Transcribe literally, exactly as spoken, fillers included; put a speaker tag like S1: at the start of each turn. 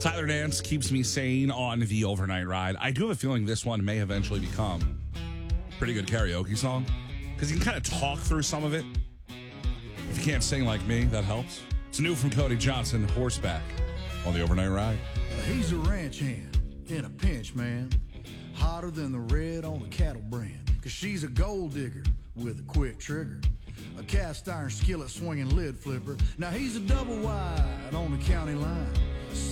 S1: Tyler Dance keeps me sane on the overnight ride. I do have a feeling this one may eventually become a pretty good karaoke song because you can kind of talk through some of it. If you can't sing like me, that helps. It's new from Cody Johnson, Horseback, on the overnight ride.
S2: He's a ranch hand in a pinch, man. Hotter than the red on the cattle brand. Cause she's a gold digger with a quick trigger. A cast iron skillet swinging lid flipper. Now he's a double wide on the county line.